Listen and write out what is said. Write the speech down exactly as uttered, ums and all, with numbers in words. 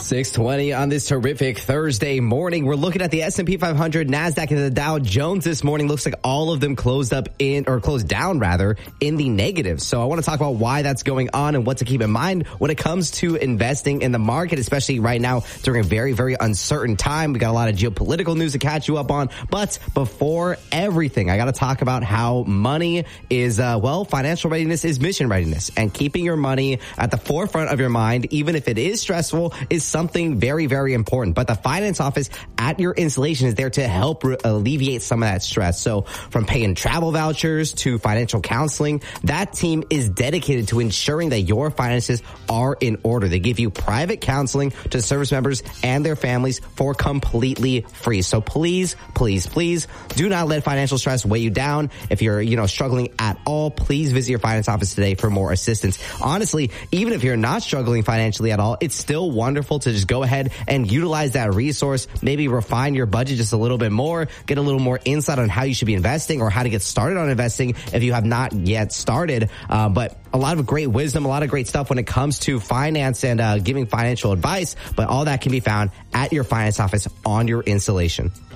six twenty on this terrific Thursday morning. We're looking at the S and P five hundred, NASDAQ, and the Dow Jones this morning. Looks like all of them closed up in, or closed down rather, in the negative. So I want to talk about why that's going on and what to keep in mind when it comes to investing in the market, especially right now during a very, very uncertain time. We got a lot of geopolitical news to catch you up on. But before everything, I got to talk about how money is, uh, well, financial readiness is mission readiness. And keeping your money at the forefront of your mind, even if it is stressful, is something very, very important. But the finance office at your installation is there to help re- alleviate some of that stress. So from paying travel vouchers to financial counseling, that team is dedicated to ensuring that your finances are in order. They give you private counseling to service members and their families for completely free. So please, please, please do not let financial stress weigh you down. If you're, you know, struggling at all, please visit your finance office today for more assistance. Honestly, even if you're not struggling financially at all, it's still wonderful to just go ahead and utilize that resource. Maybe refine your budget just a little bit more, get a little more insight on how you should be investing or how to get started on investing if you have not yet started. Uh, but a lot of great wisdom, a lot of great stuff when it comes to finance and uh, giving financial advice. But all that can be found at your finance office on your installation.